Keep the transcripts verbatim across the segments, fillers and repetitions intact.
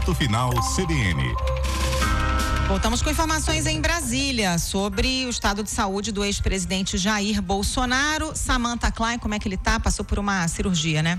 Ponto Final C B N. Voltamos com informações em Brasília sobre o estado de saúde do ex-presidente Jair Bolsonaro. Samantha Klein, como é que ele tá? Passou por uma cirurgia, né?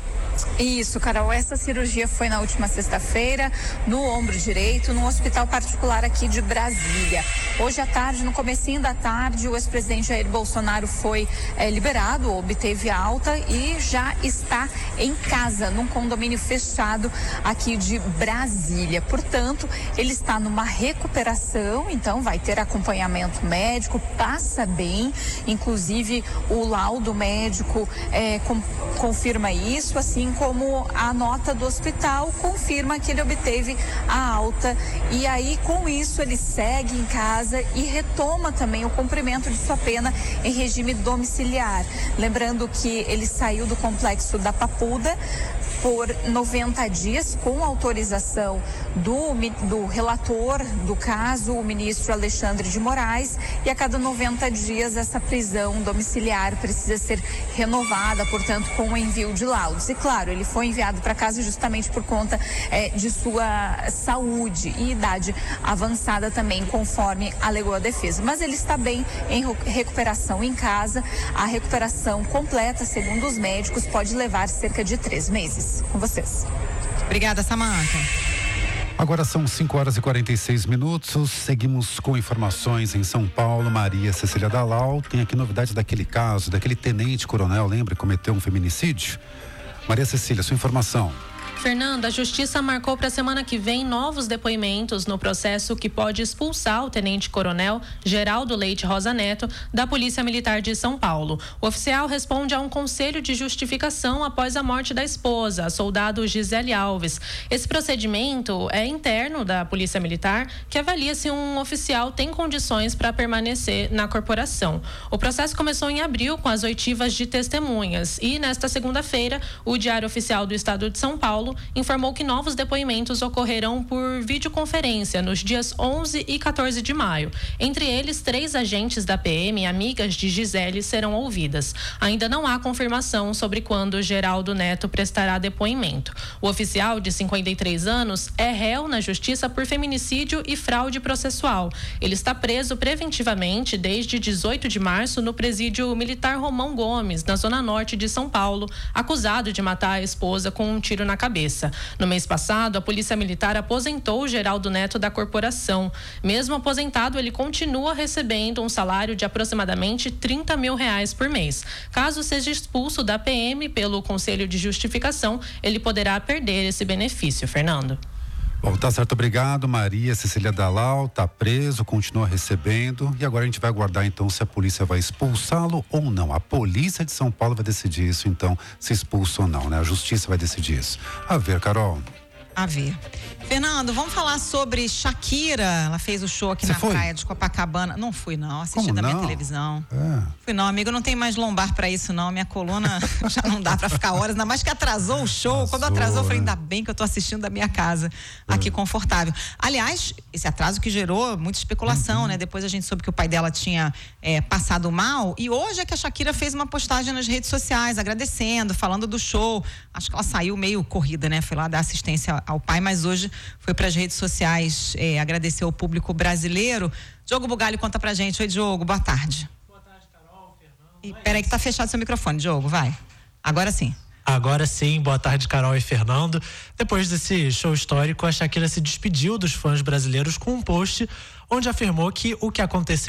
Isso, Carol, essa cirurgia foi na última sexta-feira no ombro direito, num hospital particular aqui de Brasília. Hoje à tarde, no comecinho da tarde, o ex-presidente Jair Bolsonaro foi é, liberado, obteve alta e já está em casa, num condomínio fechado aqui de Brasília. Portanto, ele está numa recuperação, então vai ter acompanhamento médico, passa bem, inclusive o laudo médico é, com, confirma isso, assim como a nota do hospital confirma que ele obteve a alta, e aí com isso ele segue em casa e retoma também o cumprimento de sua pena em regime domiciliar. Lembrando que ele saiu do complexo da Papuda por noventa dias com autorização do, do relator do caso, o ministro Alexandre de Moraes, e a cada noventa dias essa prisão domiciliar precisa ser renovada, portanto com o envio de laudos. E claro, ele foi enviado para casa justamente por conta é, de sua saúde e idade avançada também, conforme alegou a defesa. Mas ele está bem em recuperação em casa. A recuperação completa, segundo os médicos, pode levar cerca de três meses. Com vocês. Obrigada, Samantha. Agora são cinco horas e quarenta e seis minutos. Seguimos com informações em São Paulo. Maria Cecília Dalal tem aqui novidades daquele caso, daquele tenente-coronel, lembra, que cometeu um feminicídio? Maria Cecília, sua informação. Fernanda, a Justiça marcou para a semana que vem novos depoimentos no processo que pode expulsar o tenente-coronel Geraldo Leite Rosa Neto da Polícia Militar de São Paulo. O oficial responde a um conselho de justificação após a morte da esposa, a soldado Gisele Alves. Esse procedimento é interno da Polícia Militar, que avalia se um oficial tem condições para permanecer na corporação. O processo começou em abril com as oitivas de testemunhas e, nesta segunda-feira, o Diário Oficial do Estado de São Paulo informou que novos depoimentos ocorrerão por videoconferência nos dias onze e quatorze de maio. Entre eles, três agentes da P M, amigas de Gisele, serão ouvidas. Ainda não há confirmação sobre quando Geraldo Neto prestará depoimento. O oficial, de cinquenta e três anos, é réu na Justiça por feminicídio e fraude processual. Ele está preso preventivamente desde dezoito de março no presídio militar Romão Gomes, na zona norte de São Paulo, acusado de matar a esposa com um tiro na cabeça. No mês passado, a Polícia Militar aposentou o Geraldo Neto da corporação. Mesmo aposentado, ele continua recebendo um salário de aproximadamente trinta mil reais por mês. Caso seja expulso da P M pelo Conselho de Justificação, ele poderá perder esse benefício. Fernando. Bom, tá certo, obrigado. Maria Cecília Dalal tá preso, continua recebendo, e agora a gente vai aguardar então se a polícia vai expulsá-lo ou não. A polícia de São Paulo vai decidir isso, então, se expulsa ou não, né? A justiça vai decidir isso. A ver, Carol. A ver. Fernando, vamos falar sobre Shakira. Ela fez o show aqui Você na foi? praia de Copacabana. Não fui, não. Assisti Como da minha não? televisão. É. Fui não, amigo. Não tem mais lombar pra isso, não. Minha coluna já não dá pra ficar horas. Ainda mais que atrasou o show. Atrasou, Quando atrasou, eu falei, é. ainda bem que eu tô assistindo da minha casa. Aqui, é. confortável. Aliás, esse atraso que gerou muita especulação, uhum. né? Depois a gente soube que o pai dela tinha é, passado mal. E hoje é que a Shakira fez uma postagem nas redes sociais, agradecendo, falando do show. Acho que ela saiu meio corrida, né? Foi lá dar assistência ao pai, mas hoje foi para as redes sociais é, agradecer ao público brasileiro. Diogo Bugalho conta pra gente. Oi, Diogo, boa tarde. Boa tarde, Carol, Fernando. E, peraí que tá fechado seu microfone, Diogo, vai. Agora sim. Agora sim, boa tarde, Carol e Fernando. Depois desse show histórico, a Shakira se despediu dos fãs brasileiros com um post onde afirmou que o que aconteceu